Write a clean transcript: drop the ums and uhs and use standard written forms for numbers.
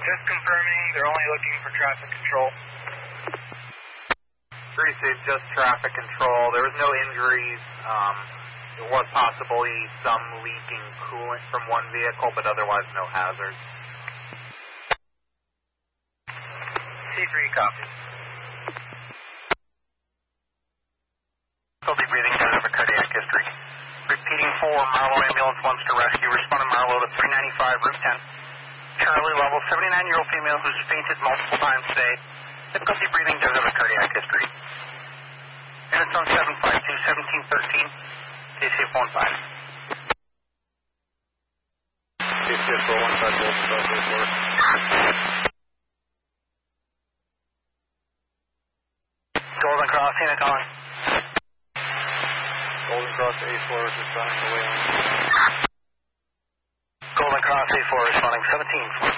Just confirming, they're only looking for traffic control. 3-6, just traffic control. There was no injuries. There was possibly some leaking coolant from one vehicle, but otherwise no hazards. C3, copy. Still deep breathing, does have a cardiac history. Repeating 4, Marlow ambulance wants to rescue. Responding Marlow to 395, Route 10. Charlie level, 79-year-old female who's fainted multiple times today. Difficulty breathing, does have a cardiac history. Units on 752, 1713, KCF 15. KCF 15, Golden Cross, Tina calling. Golden Cross A4 is responding to way on. Golden Cross A4 responding 17.